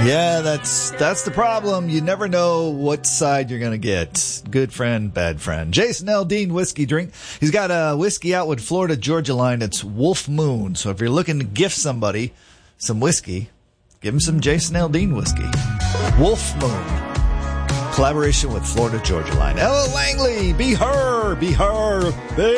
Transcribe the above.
Yeah, that's the problem. You never know what side you're going to get. Good friend, bad friend. Jason Aldean whiskey drink. He's got a whiskey out with Florida Georgia line. It's Wolf Moon. So if you're looking to gift somebody some whiskey, give him some Jason Aldean whiskey. Wolf Moon. Collaboration with Florida Georgia line. Ella Langley, be her.